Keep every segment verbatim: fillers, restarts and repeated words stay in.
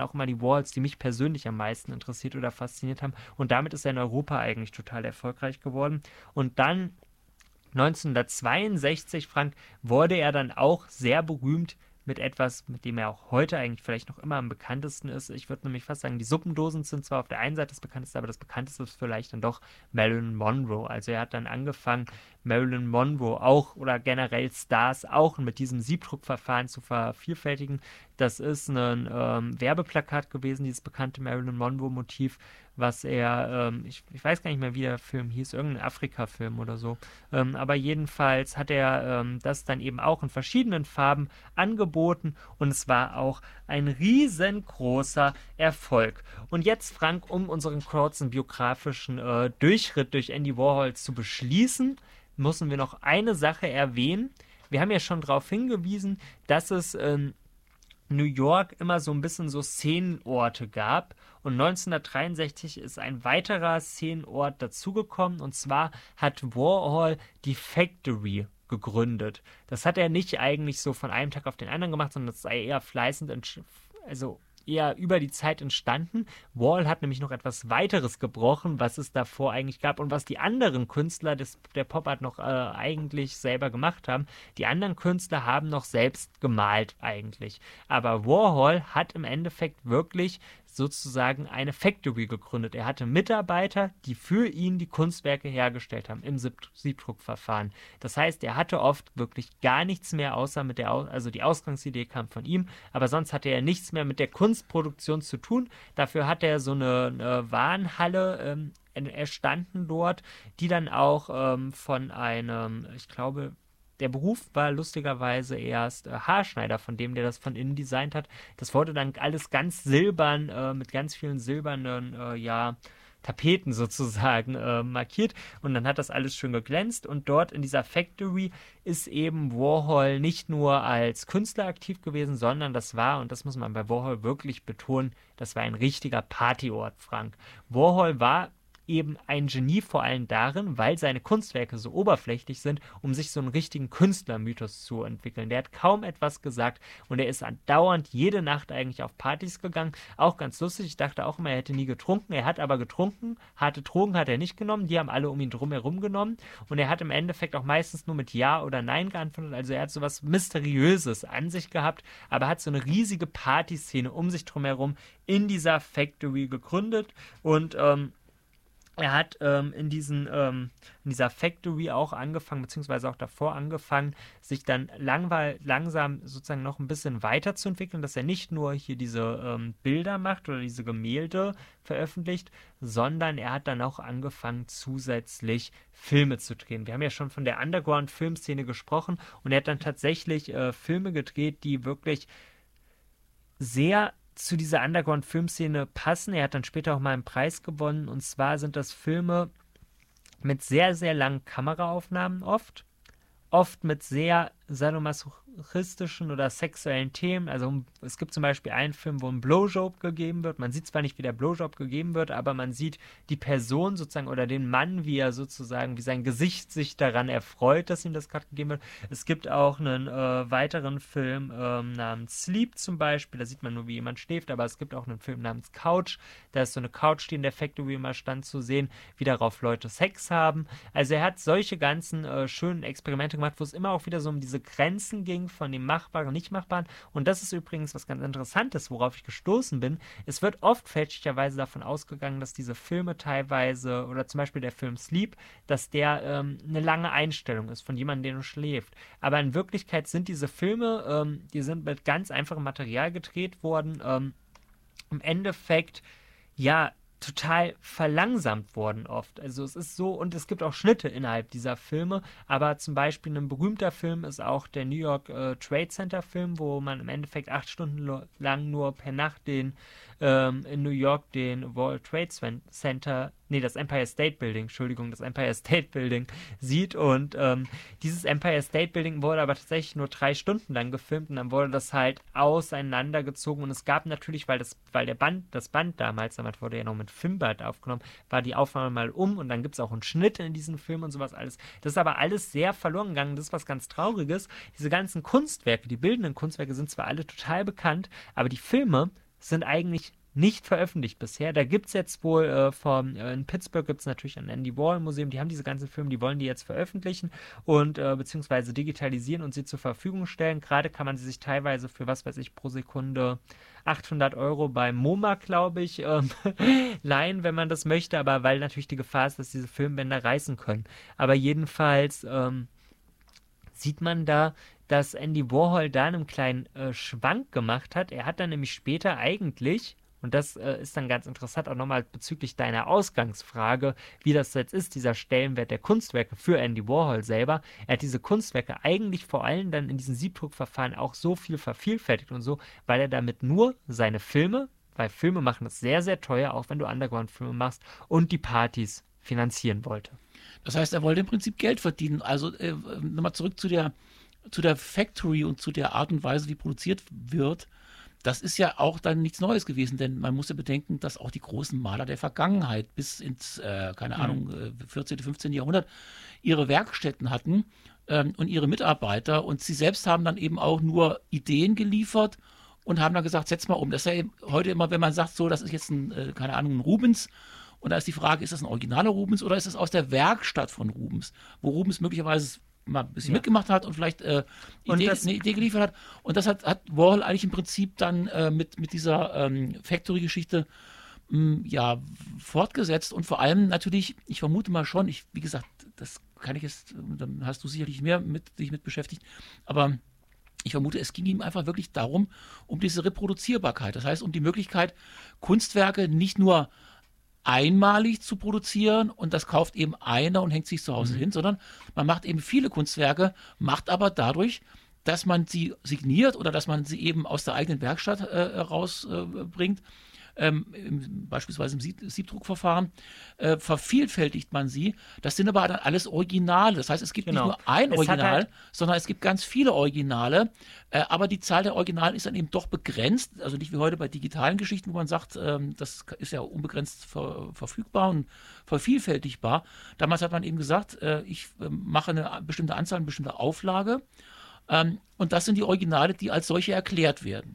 auch immer die Warhols, die mich persönlich am meisten interessiert oder fasziniert haben. Und damit ist er in Europa eigentlich total erfolgreich geworden. Und dann neunzehnhundertzweiundsechzig, Frank, wurde er dann auch sehr berühmt mit etwas, mit dem er auch heute eigentlich vielleicht noch immer am bekanntesten ist. Ich würde nämlich fast sagen, die Suppendosen sind zwar auf der einen Seite das bekannteste, aber das bekannteste ist vielleicht dann doch Marilyn Monroe. Also er hat dann angefangen, Marilyn Monroe auch oder generell Stars auch mit diesem Siebdruckverfahren zu vervielfältigen. Das ist ein ähm, Werbeplakat gewesen, dieses bekannte Marilyn Monroe-Motiv, was er, ähm, ich, ich weiß gar nicht mehr, wie der Film hieß, irgendein Afrika-Film oder so. Ähm, aber jedenfalls hat er ähm, das dann eben auch in verschiedenen Farben angeboten und es war auch ein riesengroßer Erfolg. Und jetzt, Frank, um unseren kurzen biografischen äh, Durchritt durch Andy Warhol zu beschließen, müssen wir noch eine Sache erwähnen. Wir haben ja schon darauf hingewiesen, dass es in New York immer so ein bisschen so Szenenorte gab. Und neunzehnhundertdreiundsechzig ist ein weiterer Szenenort dazugekommen. Und zwar hat Warhol die Factory gegründet. Das hat er nicht eigentlich so von einem Tag auf den anderen gemacht, sondern das sei eher fleißend, also eher über die Zeit entstanden. Warhol hat nämlich noch etwas weiteres gebrochen, was es davor eigentlich gab und was die anderen Künstler des, der Pop-Art noch äh, eigentlich selber gemacht haben. Die anderen Künstler haben noch selbst gemalt eigentlich. Aber Warhol hat im Endeffekt wirklich sozusagen eine Factory gegründet. Er hatte Mitarbeiter, die für ihn die Kunstwerke hergestellt haben im Siebdruckverfahren. Das heißt, er hatte oft wirklich gar nichts mehr, außer mit der, also die Ausgangsidee kam von ihm, aber sonst hatte er nichts mehr mit der Kunstproduktion zu tun. Dafür hat er so eine, eine Warenhalle ähm, erstanden dort, die dann auch ähm, von einem, ich glaube, der Beruf war lustigerweise erst äh, Haarschneider, von dem, der das von innen designt hat. Das wurde dann alles ganz silbern, äh, mit ganz vielen silbernen, äh, ja, Tapeten sozusagen äh, markiert. Und dann hat das alles schön geglänzt. Und dort in dieser Factory ist eben Warhol nicht nur als Künstler aktiv gewesen, sondern das war, und das muss man bei Warhol wirklich betonen, das war ein richtiger Partyort, Frank. Warhol war eben ein Genie vor allem darin, weil seine Kunstwerke so oberflächlich sind, um sich so einen richtigen Künstlermythos zu entwickeln. Der hat kaum etwas gesagt und er ist andauernd jede Nacht eigentlich auf Partys gegangen. Auch ganz lustig, ich dachte auch immer, er hätte nie getrunken. Er hat aber getrunken, harte Drogen hat er nicht genommen, die haben alle um ihn drumherum genommen und er hat im Endeffekt auch meistens nur mit Ja oder Nein geantwortet. Also er hat so was Mysteriöses an sich gehabt, aber hat so eine riesige Partyszene um sich drumherum in dieser Factory gegründet und ähm, er hat ähm, in, diesen, ähm, in dieser Factory auch angefangen, beziehungsweise auch davor angefangen, sich dann langweil, langsam sozusagen noch ein bisschen weiterzuentwickeln, dass er nicht nur hier diese ähm, Bilder macht oder diese Gemälde veröffentlicht, sondern er hat dann auch angefangen, zusätzlich Filme zu drehen. Wir haben ja schon von der Underground-Filmszene gesprochen und er hat dann tatsächlich äh, Filme gedreht, die wirklich sehr zu dieser Underground-Filmszene passen. Er hat dann später auch mal einen Preis gewonnen. Und zwar sind das Filme mit sehr, sehr langen Kameraaufnahmen oft. Oft mit sehr sadomasochistischen oder sexuellen Themen. Also es gibt zum Beispiel einen Film, wo ein Blowjob gegeben wird. Man sieht zwar nicht, wie der Blowjob gegeben wird, aber man sieht die Person sozusagen oder den Mann, wie er sozusagen, wie sein Gesicht sich daran erfreut, dass ihm das gerade gegeben wird. Es gibt auch einen äh, weiteren Film ähm, namens Sleep zum Beispiel. Da sieht man nur, wie jemand schläft, aber es gibt auch einen Film namens Couch. Da ist so eine Couch, die in der Factory immer stand, zu sehen, wie darauf Leute Sex haben. Also er hat solche ganzen äh, schönen Experimente gemacht, wo es immer auch wieder so um diese Grenzen ging von dem Machbaren, Nicht-Machbaren. Und das ist übrigens was ganz Interessantes, worauf ich gestoßen bin. Es wird oft fälschlicherweise davon ausgegangen, dass diese Filme teilweise, oder zum Beispiel der Film Sleep, dass der ähm, eine lange Einstellung ist von jemandem, der schläft. Aber in Wirklichkeit sind diese Filme, ähm, die sind mit ganz einfachem Material gedreht worden, ähm, im Endeffekt, ja, total verlangsamt worden oft. Also es ist so, und es gibt auch Schnitte innerhalb dieser Filme, aber zum Beispiel ein berühmter Film ist auch der New York äh, Trade Center Film, wo man im Endeffekt acht Stunden lo- lang nur per Nacht den ähm, in New York den World Trade Center, nee, das Empire State Building, Entschuldigung, das Empire State Building sieht und ähm, dieses Empire State Building wurde aber tatsächlich nur drei Stunden lang gefilmt und dann wurde das halt auseinandergezogen und es gab natürlich, weil das, weil der Band, das Band damals, damals wurde ja noch mit Filmband aufgenommen, war die Aufnahme mal um und dann gibt es auch einen Schnitt in diesen Film und sowas alles. Das ist aber alles sehr verloren gegangen, das ist was ganz Trauriges. Diese ganzen Kunstwerke, die bildenden Kunstwerke sind zwar alle total bekannt, aber die Filme sind eigentlich nicht veröffentlicht bisher. Da gibt es jetzt wohl äh, vom, äh, in Pittsburgh gibt es natürlich ein Andy Warhol Museum, die haben diese ganzen Filme, die wollen die jetzt veröffentlichen und äh, beziehungsweise digitalisieren und sie zur Verfügung stellen. Gerade kann man sie sich teilweise für, was weiß ich, pro Sekunde achthundert Euro beim MoMA, glaube ich, ähm, leihen, wenn man das möchte, aber weil natürlich die Gefahr ist, dass diese Filmbänder reißen können. Aber jedenfalls ähm, sieht man da, dass Andy Warhol da einen kleinen äh, Schwank gemacht hat. Er hat dann nämlich später eigentlich, und das äh, ist dann ganz interessant, auch nochmal bezüglich deiner Ausgangsfrage, wie das jetzt ist, dieser Stellenwert der Kunstwerke für Andy Warhol selber. Er hat diese Kunstwerke eigentlich vor allem dann in diesen Siebdruckverfahren auch so viel vervielfältigt und so, weil er damit nur seine Filme, weil Filme machen das sehr, sehr teuer, auch wenn du Underground-Filme machst, und die Partys finanzieren wollte. Das heißt, er wollte im Prinzip Geld verdienen. Also äh, nochmal zurück zu der, zu der Factory und zu der Art und Weise, wie produziert wird. Das ist ja auch dann nichts Neues gewesen, denn man muss ja bedenken, dass auch die großen Maler der Vergangenheit bis ins, äh, keine mhm. Ahnung, vierzehnten, fünfzehnten Jahrhundert ihre Werkstätten hatten ähm, und ihre Mitarbeiter, und sie selbst haben dann eben auch nur Ideen geliefert und haben dann gesagt, setz mal um. Das ist ja eben heute immer, wenn man sagt, so, das ist jetzt ein, äh, keine Ahnung, ein Rubens, und da ist die Frage, ist das ein originaler Rubens oder ist es aus der Werkstatt von Rubens, wo Rubens möglicherweise mal ein bisschen ja. mitgemacht hat und vielleicht äh, Idee, das, eine Idee geliefert hat. Und das hat, hat Warhol eigentlich im Prinzip dann äh, mit, mit dieser ähm, Factory-Geschichte mh, ja, fortgesetzt. Und vor allem natürlich, ich vermute mal schon, ich, wie gesagt, das kann ich jetzt, dann hast du sicherlich mehr mit, dich mit beschäftigt, aber ich vermute, es ging ihm einfach wirklich darum, um diese Reproduzierbarkeit. Das heißt, um die Möglichkeit, Kunstwerke nicht nur einmalig zu produzieren und das kauft eben einer und hängt sich zu Hause mhm. hin, sondern man macht eben viele Kunstwerke, macht aber dadurch, dass man sie signiert oder dass man sie eben aus der eigenen Werkstatt äh, rausbringt, äh, ähm, im, beispielsweise im Sieb Siebdruckverfahren, äh, vervielfältigt man sie. Das sind aber dann alles Originale. Das heißt, es gibt genau. nicht nur ein es Original, halt sondern es gibt ganz viele Originale. Äh, aber die Zahl der Originale ist dann eben doch begrenzt. Also nicht wie heute bei digitalen Geschichten, wo man sagt, ähm, das ist ja unbegrenzt ver verfügbar und vervielfältigbar. Damals hat man eben gesagt, äh, ich äh, mache eine bestimmte Anzahl, eine bestimmte Auflage. Ähm, und das sind die Originale, die als solche erklärt werden.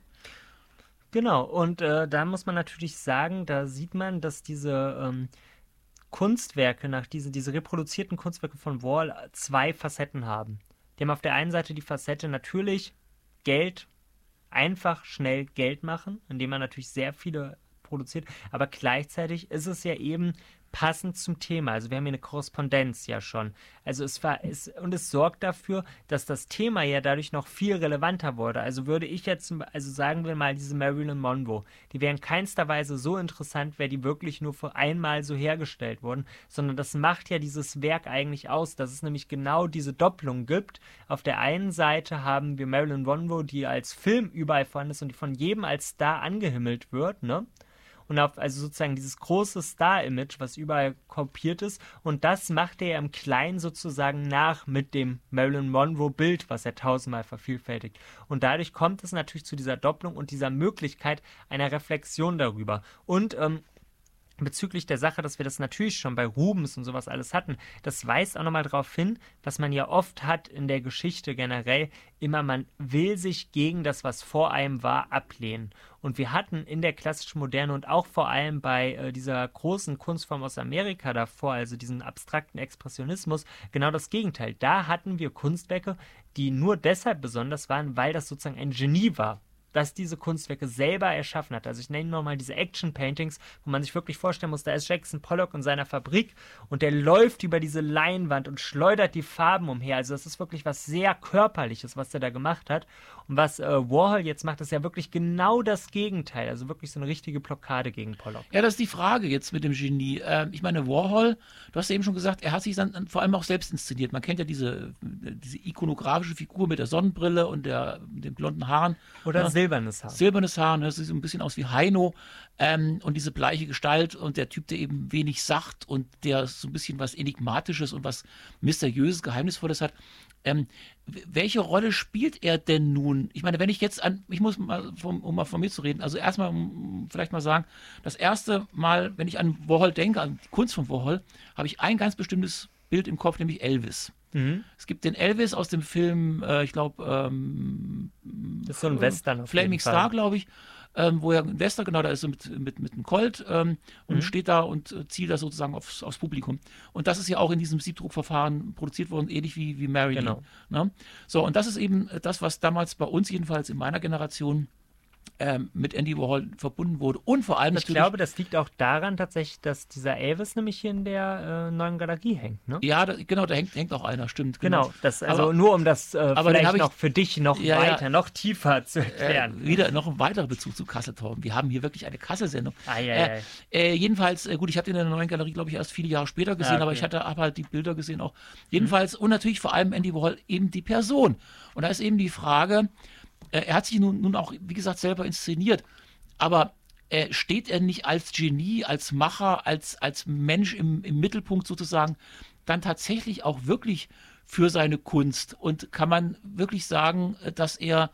Genau, und äh, da muss man natürlich sagen, da sieht man, dass diese ähm, Kunstwerke, nach diese, diese reproduzierten Kunstwerke von Warhol zwei Facetten haben. Die haben auf der einen Seite die Facette natürlich Geld, einfach schnell Geld machen, indem man natürlich sehr viele produziert, aber gleichzeitig ist es ja eben passend zum Thema. Also wir haben hier eine Korrespondenz ja schon. Also es war es und es sorgt dafür, dass das Thema ja dadurch noch viel relevanter wurde. Also würde ich jetzt, also sagen wir mal diese Marilyn Monroe, die wäre in keinster Weise so interessant, wäre die wirklich nur für einmal so hergestellt worden, sondern das macht ja dieses Werk eigentlich aus, dass es nämlich genau diese Doppelung gibt. Auf der einen Seite haben wir Marilyn Monroe, die als Film überall vorhanden ist und die von jedem als Star angehimmelt wird, ne? Und auf, also sozusagen dieses große Star-Image, was überall kopiert ist. Und das macht er ja im Kleinen sozusagen nach mit dem Marilyn Monroe-Bild, was er tausendmal vervielfältigt. Und dadurch kommt es natürlich zu dieser Doppelung und dieser Möglichkeit einer Reflexion darüber. Und ähm, bezüglich der Sache, dass wir das natürlich schon bei Rubens und sowas alles hatten, das weist auch nochmal darauf hin, was man ja oft hat in der Geschichte generell, immer man will sich gegen das, was vor einem war, ablehnen. Und wir hatten in der klassischen Moderne und auch vor allem bei äh, dieser großen Kunstform aus Amerika davor, also diesen abstrakten Expressionismus, genau das Gegenteil. Da hatten wir Kunstwerke, die nur deshalb besonders waren, weil das sozusagen ein Genie war, dass diese Kunstwerke selber erschaffen hat. Also ich nenne nochmal diese Action-Paintings, wo man sich wirklich vorstellen muss, da ist Jackson Pollock in seiner Fabrik und der läuft über diese Leinwand und schleudert die Farben umher. Also das ist wirklich was sehr Körperliches, was er da gemacht hat. Und was äh, Warhol jetzt macht, ist ja wirklich genau das Gegenteil. Also wirklich so eine richtige Blockade gegen Pollock. Ja, das ist die Frage jetzt mit dem Genie. Ähm, ich meine, Warhol, du hast ja eben schon gesagt, er hat sich dann vor allem auch selbst inszeniert. Man kennt ja diese, diese ikonografische Figur mit der Sonnenbrille und der, den blonden Haaren. Oder ja. silbernes Haar. Silbernes Haar, ne? Das sieht so ein bisschen aus wie Heino. Ähm, und diese bleiche Gestalt und der Typ, der eben wenig sagt und der so ein bisschen was Enigmatisches und was Mysteriöses, Geheimnisvolles hat. Ähm, welche Rolle spielt er denn nun? Ich meine, wenn ich jetzt an, ich muss mal, vom, um mal von mir zu reden, also erstmal um, vielleicht mal sagen, das erste Mal, wenn ich an Warhol denke, an die Kunst von Warhol, habe ich ein ganz bestimmtes Bild im Kopf, nämlich Elvis. Mhm. Es gibt den Elvis aus dem Film, äh, ich glaube, ähm, das ist so ein Western auf Flaming Star, glaube ich. ähm, wo er ein Investor, genau, da ist er mit, mit, mit einem Colt ähm, und Mhm. steht da und äh, zielt das sozusagen aufs, aufs Publikum. Und das ist ja auch in diesem Siebdruckverfahren produziert worden, ähnlich wie, wie Marilyn. Genau. Ne? So, und das ist eben das, was damals bei uns jedenfalls in meiner Generation ähm, mit Andy Warhol verbunden wurde. Und vor allem Ich natürlich. glaube, das liegt auch daran tatsächlich, dass dieser Elvis nämlich hier in der äh, neuen Galerie hängt, ne? Ja, da, genau, da hängt, hängt auch einer, stimmt. Genau, das also Aber- nur um das äh, aber den vielleicht hab ich- noch für dich noch Ja, ja. weiter, noch tiefer zu Äh, erklären. wieder noch ein weiterer Bezug zu Kassel, Torben. Wir haben hier wirklich eine Kassel-Sendung. Ei, ei, Äh, ei. äh, jedenfalls, äh, gut, ich habe den in der neuen Galerie, glaube ich, erst viele Jahre später gesehen, Ah, okay. aber ich hatte hab halt die Bilder gesehen auch. Jedenfalls, und natürlich vor allem Andy Warhol eben die Person. Und da ist eben die Frage, äh, er hat sich nun, nun auch, wie gesagt, selber inszeniert, aber äh, steht er nicht als Genie, als Macher, als, als Mensch im, im Mittelpunkt sozusagen, dann tatsächlich auch wirklich für seine Kunst? Und kann man wirklich sagen, äh, dass er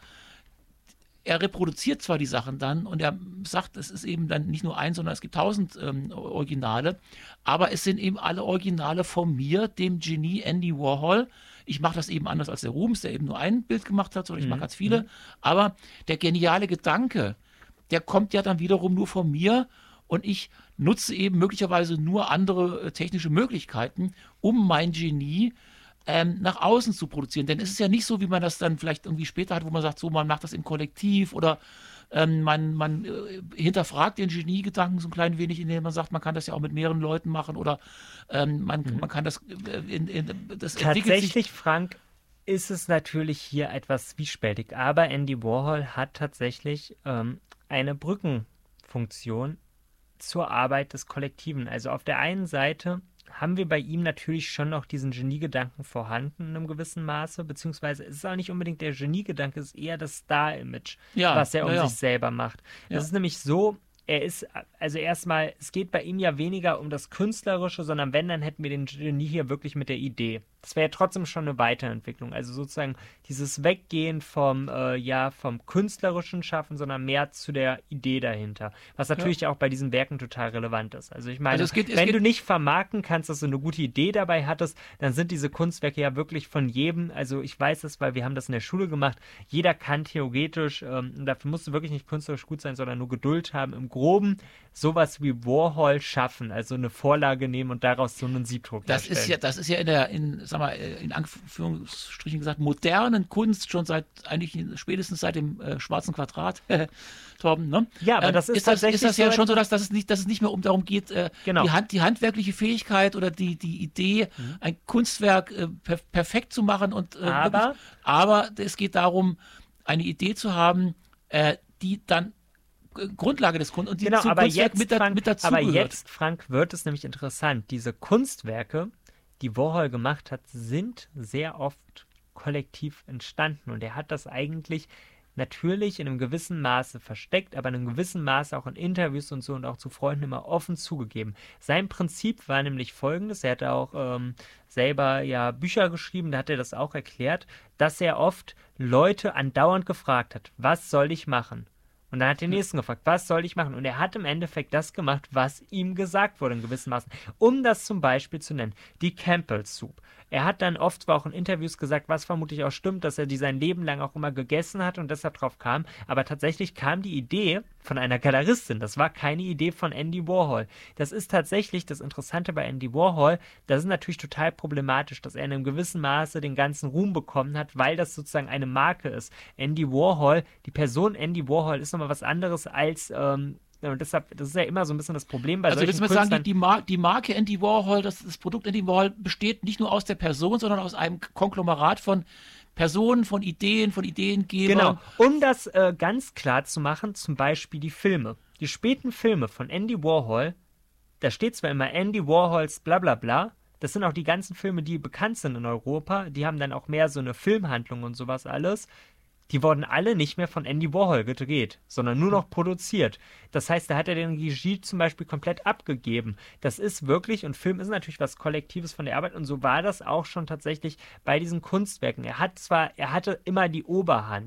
er reproduziert zwar die Sachen dann und er sagt, es ist eben dann nicht nur ein, sondern es gibt tausend ähm, Originale, aber es sind eben alle Originale von mir, dem Genie Andy Warhol. Ich mache das eben anders als der Rubens, der eben nur ein Bild gemacht hat, sondern ich mache ganz viele. Aber der geniale Gedanke, der kommt ja dann wiederum nur von mir und ich nutze eben möglicherweise nur andere äh, technische Möglichkeiten, um mein Genie ähm, nach außen zu produzieren. Denn es ist ja nicht so, wie man das dann vielleicht irgendwie später hat, wo man sagt, so, man macht das im Kollektiv oder ähm, man, man äh, hinterfragt den Geniegedanken so ein klein wenig, indem man sagt, man kann das ja auch mit mehreren Leuten machen oder ähm, man, man kann das, äh, in, in, das entwickelt sich. Tatsächlich, Frank, ist es natürlich hier etwas zwiespältig, aber Andy Warhol hat tatsächlich ähm, eine Brückenfunktion zur Arbeit des Kollektiven. Also auf der einen Seite haben wir bei ihm natürlich schon noch diesen Geniegedanken vorhanden in einem gewissen Maße, beziehungsweise es ist auch nicht unbedingt der Geniegedanke, es ist eher das Star-Image, Ja, was er um ja, ja. sich selber macht. Ja. Es ist nämlich so, er ist, also erstmal, es geht bei ihm ja weniger um das Künstlerische, sondern wenn, dann hätten wir den Genie hier wirklich mit der Idee. Das wäre ja trotzdem schon eine Weiterentwicklung. Also sozusagen dieses Weggehen vom, äh, ja, vom künstlerischen Schaffen, sondern mehr zu der Idee dahinter. Was natürlich auch bei diesen Werken total relevant ist. Also ich meine, Also es geht- es wenn geht- du nicht vermarkten kannst, dass du eine gute Idee dabei hattest, dann sind diese Kunstwerke ja wirklich von jedem, also ich weiß es, weil wir haben das in der Schule gemacht, jeder kann theoretisch, ähm, und dafür musst du wirklich nicht künstlerisch gut sein, sondern nur Geduld haben, im Groben sowas wie Warhol schaffen, also eine Vorlage nehmen und daraus so einen Siebdruck Das ist ja, das ist ja in der, in, sag mal, in Anführungsstrichen gesagt, modernen Kunst schon seit, eigentlich spätestens seit dem äh, schwarzen Quadrat, Torben, ne? Ja, aber das ist ist das, tatsächlich ist das ja so schon so, dass, dass, es nicht, dass es nicht mehr um darum geht, äh, Genau. die, Hand, die handwerkliche Fähigkeit oder die, die Idee, ein Kunstwerk äh, per, perfekt zu machen und äh, Aber- wirklich, aber es geht darum, eine Idee zu haben, äh, die dann äh, Grundlage des Kunst und die Genau, zum aber Kunstwerk jetzt, mit, da, Frank, mit dazu aber gehört. jetzt, Frank, wird es nämlich interessant. Diese Kunstwerke, die Warhol gemacht hat, sind sehr oft kollektiv entstanden. Und er hat das eigentlich natürlich in einem gewissen Maße versteckt, aber in einem gewissen Maße auch in Interviews und so und auch zu Freunden immer offen zugegeben. Sein Prinzip war nämlich folgendes, er hat auch ähm, selber ja Bücher geschrieben, da hat er das auch erklärt, dass er oft Leute andauernd gefragt hat, was soll ich machen? Und dann hat der Nächsten gefragt, was soll ich machen? Und er hat im Endeffekt das gemacht, was ihm gesagt wurde in gewissen Maßen. Um das zum Beispiel zu nennen, die Campbell Soup. Er hat dann oft zwar auch in Interviews gesagt, was vermutlich auch stimmt, dass er die sein Leben lang auch immer gegessen hat und deshalb drauf kam. Aber tatsächlich kam die Idee von einer Galeristin. Das war keine Idee von Andy Warhol. Das ist tatsächlich das Interessante bei Andy Warhol. Das ist natürlich total problematisch, dass er in einem gewissen Maße den ganzen Ruhm bekommen hat, weil das sozusagen eine Marke ist. Andy Warhol, die Person Andy Warhol ist nochmal was anderes als, ähm, und deshalb, das ist ja immer so ein bisschen das Problem bei Also solchen willst du mal sagen, Künstlern. die, die, Mar die Marke Andy Warhol, das, das Produkt Andy Warhol besteht nicht nur aus der Person, sondern aus einem Konglomerat von Personen, von Ideen, von Ideengebern. Genau. Um das äh, ganz klar zu machen, zum Beispiel die Filme. Die späten Filme von Andy Warhol, da steht zwar immer Andy Warhols bla bla bla, das sind auch die ganzen Filme, die bekannt sind in Europa, die haben dann auch mehr so eine Filmhandlung und sowas alles. Die wurden alle nicht mehr von Andy Warhol gedreht, sondern nur noch produziert. Das heißt, da hat er den Regie zum Beispiel komplett abgegeben. Das ist wirklich, und Film ist natürlich was Kollektives von der Arbeit, und so war das auch schon tatsächlich bei diesen Kunstwerken. Er hat zwar, er hatte immer die Oberhand.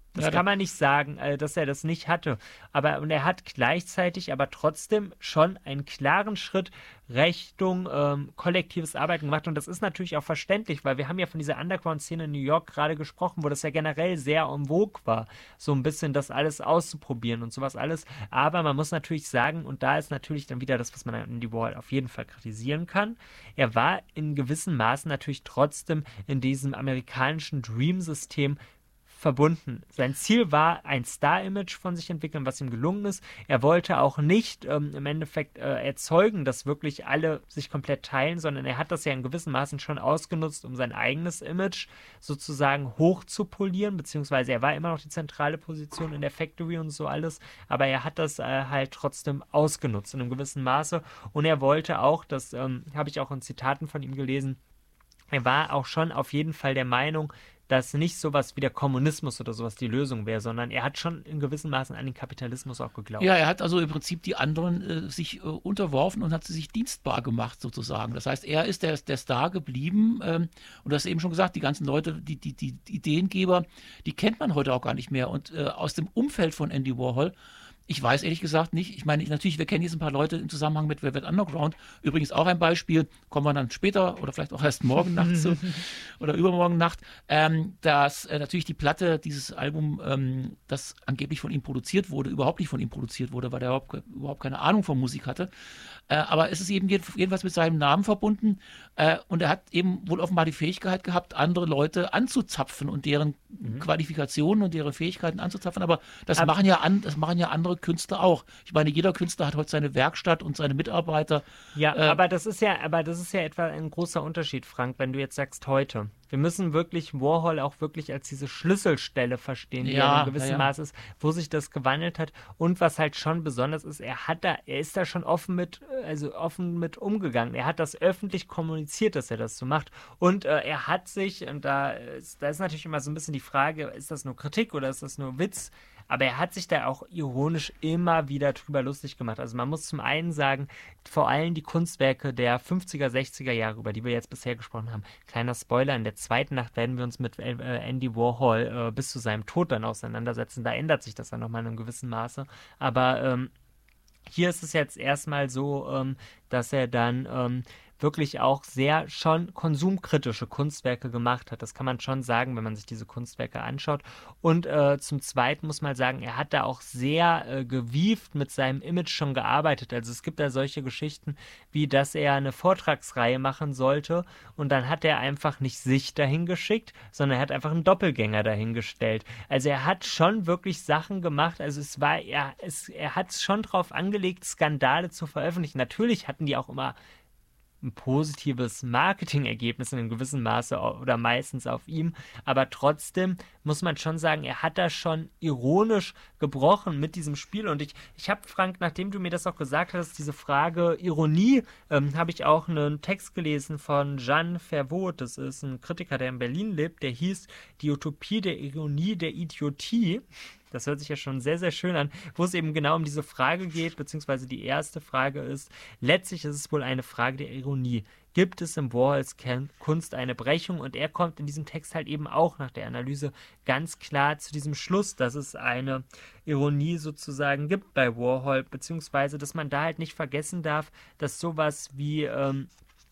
Das Ja, da, kann man nicht sagen, äh, dass er das nicht hatte. Aber und er hat gleichzeitig aber trotzdem schon einen klaren Schritt Richtung ähm, kollektives Arbeiten gemacht. Und das ist natürlich auch verständlich, weil wir haben ja von dieser Underground-Szene in New York gerade gesprochen, wo das ja generell sehr en vogue war, so ein bisschen das alles auszuprobieren und sowas alles. Aber man muss natürlich sagen, und da ist natürlich dann wieder das, was man an Andy Warhol auf jeden Fall kritisieren kann, er war in gewissen Maßen natürlich trotzdem in diesem amerikanischen Dream-System verbunden. Sein Ziel war, ein Star-Image von sich entwickeln, was ihm gelungen ist. Er wollte auch nicht ähm, im Endeffekt äh, erzeugen, dass wirklich alle sich komplett teilen, sondern er hat das ja in gewissen Maßen schon ausgenutzt, um sein eigenes Image sozusagen hoch zu polieren, beziehungsweise er war immer noch die zentrale Position in der Factory und so alles, aber er hat das äh, halt trotzdem ausgenutzt in einem gewissen Maße und er wollte auch, das ähm, habe ich auch in Zitaten von ihm gelesen, er war auch schon auf jeden Fall der Meinung, dass nicht sowas wie der Kommunismus oder sowas die Lösung wäre, sondern er hat schon in gewissem Maßen an den Kapitalismus auch geglaubt. ja, er hat also im Prinzip die anderen äh, sich äh, unterworfen und hat sie sich dienstbar gemacht sozusagen. Das heißt, er ist der, der Star geblieben ähm, und du hast eben schon gesagt, die ganzen Leute, die, die, die Ideengeber, die kennt man heute auch gar nicht mehr. Und äh, aus dem Umfeld von Andy Warhol, ich weiß ehrlich gesagt nicht. Ich meine, ich, natürlich, wir kennen jetzt ein paar Leute im Zusammenhang mit Velvet Underground. Übrigens auch ein Beispiel, kommen wir dann später oder vielleicht auch erst morgen Nacht zu, oder übermorgen Nacht, ähm, dass äh, natürlich die Platte, dieses Album, ähm, das angeblich von ihm produziert wurde, überhaupt nicht von ihm produziert wurde, weil er überhaupt, überhaupt keine Ahnung von Musik hatte. Äh, aber es ist eben jedenfalls mit seinem Namen verbunden äh, und er hat eben wohl offenbar die Fähigkeit gehabt, andere Leute anzuzapfen und deren mhm. Qualifikationen und deren Fähigkeiten anzuzapfen. Aber das aber machen ja an, das machen ja andere Künstler auch. Ich meine, jeder Künstler hat heute seine Werkstatt und seine Mitarbeiter. Ja, äh, aber das ist ja, aber das ist ja etwa ein großer Unterschied, Frank, wenn du jetzt sagst heute. Wir müssen wirklich Warhol auch wirklich als diese Schlüsselstelle verstehen, die ja, er in gewissem ja, ja. Maß ist, wo sich das gewandelt hat. Und was halt schon besonders ist, er hat da, er ist da schon offen mit, also offen mit umgegangen. Er hat das öffentlich kommuniziert, dass er das so macht. Und äh, er hat sich, und da ist, da ist natürlich immer so ein bisschen die Frage, ist das nur Kritik oder ist das nur Witz? Aber er hat sich da auch ironisch immer wieder drüber lustig gemacht. Also man muss zum einen sagen, vor allem die Kunstwerke der fünfziger, sechziger Jahre, über die wir jetzt bisher gesprochen haben. Kleiner Spoiler, in der zweiten Nacht werden wir uns mit äh, Andy Warhol äh, bis zu seinem Tod dann auseinandersetzen. Da ändert sich das dann nochmal in einem gewissen Maße. Aber ähm, hier ist es jetzt erstmal so, ähm, dass er dann ähm, wirklich auch sehr schon konsumkritische Kunstwerke gemacht hat. Das kann man schon sagen, wenn man sich diese Kunstwerke anschaut. Und äh, zum Zweiten muss man sagen, er hat da auch sehr äh, gewieft mit seinem Image schon gearbeitet. Also es gibt da solche Geschichten, wie dass er eine Vortragsreihe machen sollte und dann hat er einfach nicht sich dahin geschickt, sondern er hat einfach einen Doppelgänger dahingestellt. Also er hat schon wirklich Sachen gemacht. Also es war, er, es, er hat es schon drauf angelegt, Skandale zu veröffentlichen. Natürlich hatten die auch immer ein positives Marketingergebnis in einem gewissen Maße oder meistens auf ihm, aber trotzdem muss man schon sagen, er hat da schon ironisch gebrochen mit diesem Spiel und ich, ich habe, Frank, nachdem du mir das auch gesagt hast, diese Frage Ironie, ähm, habe ich auch einen Text gelesen von Jean Verwoerd, das ist ein Kritiker, der in Berlin lebt, der hieß Die Utopie der Ironie der Idiotie. Das hört sich ja schon sehr, sehr schön an, wo es eben genau um diese Frage geht, beziehungsweise die erste Frage ist, letztlich ist es wohl eine Frage der Ironie. Gibt es im Warhols Kunst eine Brechung? Und er kommt in diesem Text halt eben auch nach der Analyse ganz klar zu diesem Schluss, dass es eine Ironie sozusagen gibt bei Warhol, beziehungsweise, dass man da halt nicht vergessen darf, dass sowas wie ähm,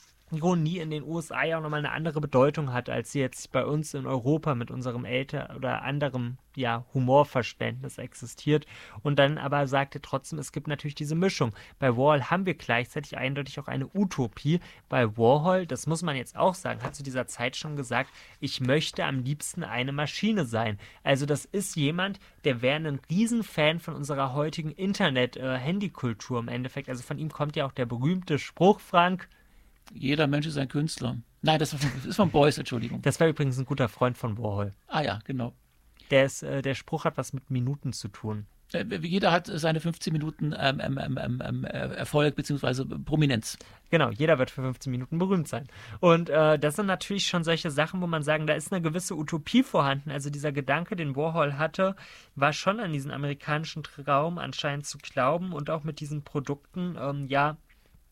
Ironie in den U S A ja auch nochmal eine andere Bedeutung hat, als sie jetzt bei uns in Europa mit unserem älter oder anderem ja, Humorverständnis existiert. Und dann aber sagt er trotzdem, es gibt natürlich diese Mischung. Bei Warhol haben wir gleichzeitig eindeutig auch eine Utopie. Bei Warhol, das muss man jetzt auch sagen, hat zu dieser Zeit schon gesagt, ich möchte am liebsten eine Maschine sein. Also das ist jemand, der wäre ein Riesenfan von unserer heutigen Internet-Handykultur im Endeffekt. Also von ihm kommt ja auch der berühmte Spruch, Frank, jeder Mensch ist ein Künstler. Nein, das ist von Beuys, Entschuldigung. Das war übrigens ein guter Freund von Warhol. Ah ja, genau. Der, ist, äh, der Spruch hat was mit Minuten zu tun. Äh, jeder hat seine fünfzehn Minuten ähm, ähm, ähm, ähm, Erfolg bzw. Prominenz. Genau, jeder wird für fünfzehn Minuten berühmt sein. Und äh, das sind natürlich schon solche Sachen, wo man sagen, da ist eine gewisse Utopie vorhanden. Also dieser Gedanke, den Warhol hatte, war schon an diesen amerikanischen Traum anscheinend zu glauben und auch mit diesen Produkten, ähm, ja,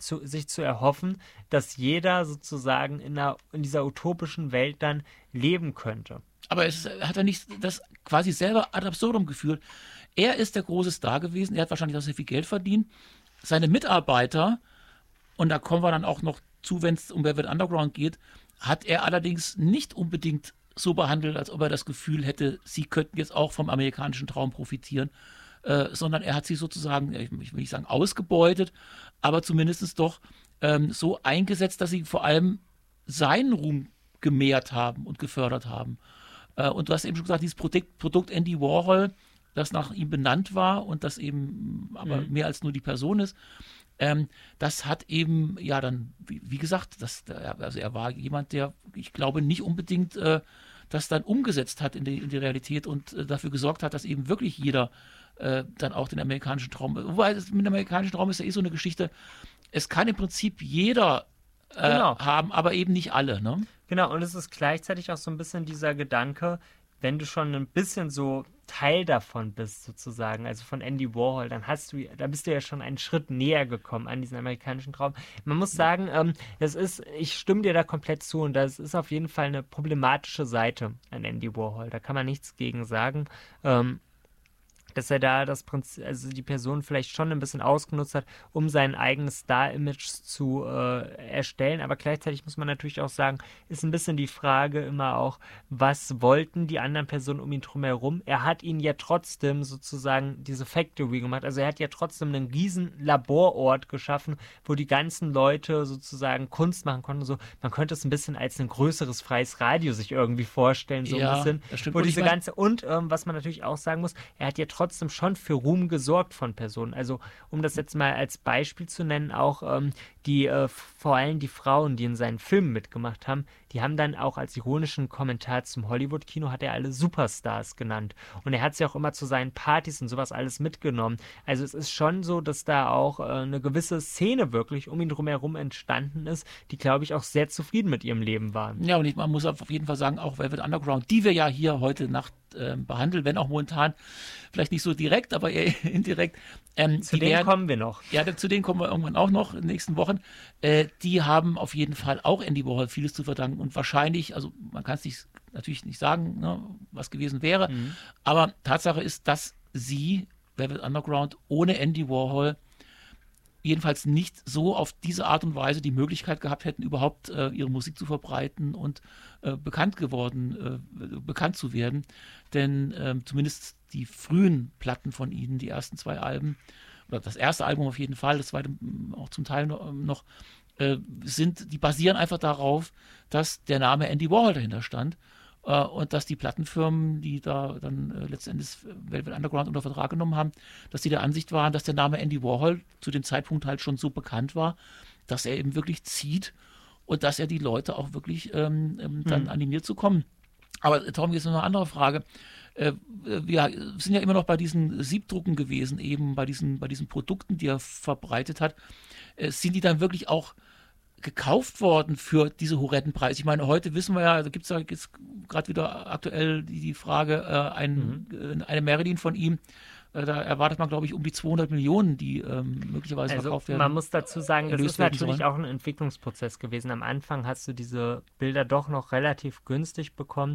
zu, sich zu erhoffen, dass jeder sozusagen in, einer, in dieser utopischen Welt dann leben könnte. Aber es hat er nicht das quasi selber ad absurdum geführt. Er ist der große Star gewesen, er hat wahrscheinlich auch sehr viel Geld verdient. Seine Mitarbeiter, und da kommen wir dann auch noch zu, wenn es um Velvet Underground geht, hat er allerdings nicht unbedingt so behandelt, als ob er das Gefühl hätte, sie könnten jetzt auch vom amerikanischen Traum profitieren, äh, sondern er hat sie sozusagen, ich will nicht sagen ausgebeutet, aber zumindest doch ähm, so eingesetzt, dass sie vor allem seinen Ruhm gemehrt haben und gefördert haben. Äh, und du hast eben schon gesagt, dieses Produkt, Produkt Andy Warhol, das nach ihm benannt war und das eben aber mhm. mehr als nur die Person ist, Ähm, das hat eben, ja dann, wie, wie gesagt, das, also er war jemand, der, ich glaube, nicht unbedingt äh, das dann umgesetzt hat in die, in die Realität und äh, dafür gesorgt hat, dass eben wirklich jeder äh, dann auch den amerikanischen Traum, wobei das mit dem amerikanischen Traum ist ja eh so eine Geschichte, es kann im Prinzip jeder äh, genau. haben, aber eben nicht alle, ne? Genau, und es ist gleichzeitig auch so ein bisschen dieser Gedanke, wenn du schon ein bisschen so Teil davon bist, sozusagen, also von Andy Warhol, dann hast du, da bist du ja schon einen Schritt näher gekommen an diesen amerikanischen Traum. Man muss sagen, ähm, das ist, ich stimme dir da komplett zu und das ist auf jeden Fall eine problematische Seite an Andy Warhol. Da kann man nichts gegen sagen. Ähm, dass er da das Prinzip, also die Person vielleicht schon ein bisschen ausgenutzt hat, um sein eigenes Star-Image zu äh, erstellen. Aber gleichzeitig muss man natürlich auch sagen, ist ein bisschen die Frage immer auch, was wollten die anderen Personen um ihn drum herum? Er hat ihnen ja trotzdem sozusagen diese Factory gemacht. Also er hat ja trotzdem einen riesen Laborort geschaffen, wo die ganzen Leute sozusagen Kunst machen konnten. So, man könnte es ein bisschen als ein größeres freies Radio sich irgendwie vorstellen, so ja, ein bisschen. Das stimmt. Wo Und diese ich mein, ganze, und ähm, was man natürlich auch sagen muss, er hat ja trotzdem trotzdem schon für Ruhm gesorgt von Personen. Also um das jetzt mal als Beispiel zu nennen, auch ähm, die, äh, vor allem die Frauen, die in seinen Filmen mitgemacht haben, die haben dann auch als ironischen Kommentar zum Hollywood-Kino, hat er alle Superstars genannt. Und er hat sie auch immer zu seinen Partys und sowas alles mitgenommen. Also es ist schon so, dass da auch äh, eine gewisse Szene wirklich um ihn drumherum entstanden ist, die, glaube ich, auch sehr zufrieden mit ihrem Leben waren. Ja, und ich, man muss auf jeden Fall sagen, auch Velvet Underground, die wir ja hier heute Nacht äh, behandeln, wenn auch momentan vielleicht nicht so direkt, aber eher indirekt. Ähm, zu denen werden, kommen wir noch. Ja, zu denen kommen wir irgendwann auch noch in den nächsten Wochen. Äh, die haben auf jeden Fall auch Andy Warhol vieles zu verdanken und wahrscheinlich, also man kann es nicht, natürlich nicht sagen, ne, was gewesen wäre, mhm. aber Tatsache ist, dass sie, Velvet Underground, ohne Andy Warhol jedenfalls nicht so auf diese Art und Weise die Möglichkeit gehabt hätten, überhaupt äh, ihre Musik zu verbreiten und äh, bekannt geworden, äh, bekannt zu werden. Denn äh, zumindest die frühen Platten von ihnen, die ersten zwei Alben, oder das erste Album auf jeden Fall, das zweite auch zum Teil noch, noch äh, sind, die basieren einfach darauf, dass der Name Andy Warhol dahinter stand. Uh, und dass die Plattenfirmen, die da dann äh, letztendlich Velvet Underground unter Vertrag genommen haben, dass die der Ansicht waren, dass der Name Andy Warhol zu dem Zeitpunkt halt schon so bekannt war, dass er eben wirklich zieht und dass er die Leute auch wirklich ähm, ähm, dann mhm. animiert zu kommen. Aber Tom, jetzt noch eine andere Frage. Äh, wir sind ja immer noch bei diesen Siebdrucken gewesen, eben bei diesen, bei diesen Produkten, die er verbreitet hat. Äh, sind die dann wirklich auch gekauft worden für diese horrenden Preise? Ich meine, heute wissen wir ja, da gibt es ja jetzt gerade wieder aktuell die, die Frage, äh, ein, mhm. äh, eine Marilyn von ihm, äh, da erwartet man, glaube ich, um die zweihundert Millionen, die ähm, möglicherweise also verkauft werden. Man muss dazu sagen, das ist natürlich sollen. auch ein Entwicklungsprozess gewesen. Am Anfang hast du diese Bilder doch noch relativ günstig bekommen.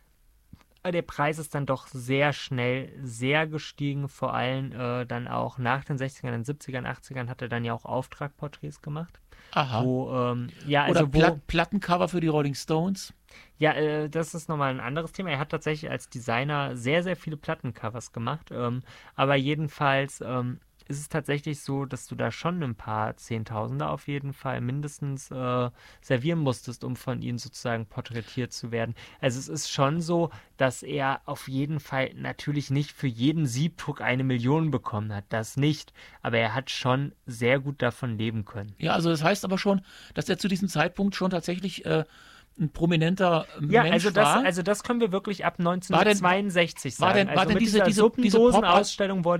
Der Preis ist dann doch sehr schnell sehr gestiegen, vor allem äh, dann auch nach den sechzigern, den siebzigern, achtzigern hat er dann ja auch Auftragporträts gemacht. Aha. Wo, ähm, ja, Oder also wo, Plat- Plattencover für die Rolling Stones. Ja, äh, das ist nochmal ein anderes Thema. Er hat tatsächlich als Designer sehr, sehr viele Plattencovers gemacht. Ähm, aber jedenfalls ähm, ist es tatsächlich so, dass du da schon ein paar Zehntausender auf jeden Fall mindestens äh, servieren musstest, um von ihm sozusagen porträtiert zu werden. Also es ist schon so, dass er auf jeden Fall natürlich nicht für jeden Siebdruck eine Million bekommen hat. Das nicht. Aber er hat schon sehr gut davon leben können. Ja, also das heißt aber schon, dass er zu diesem Zeitpunkt schon tatsächlich äh, ein prominenter ja, Mensch also das, war. Also das können wir wirklich ab neunzehnhundertzweiundsechzig war sagen. denn, war also denn mit diese, dieser diese, Suppendosen-Ausstellung wurde er